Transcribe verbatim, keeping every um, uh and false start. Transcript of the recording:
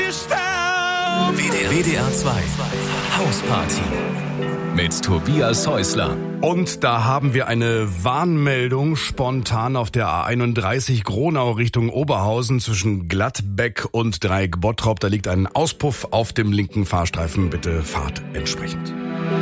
W D R zwei Hausparty mit Tobias Häusler. Und da haben wir eine Warnmeldung spontan auf der A einunddreißig Gronau Richtung Oberhausen zwischen Gladbeck und Dreieck Bottrop. Da liegt ein Auspuff auf dem linken Fahrstreifen. Bitte fahrt entsprechend.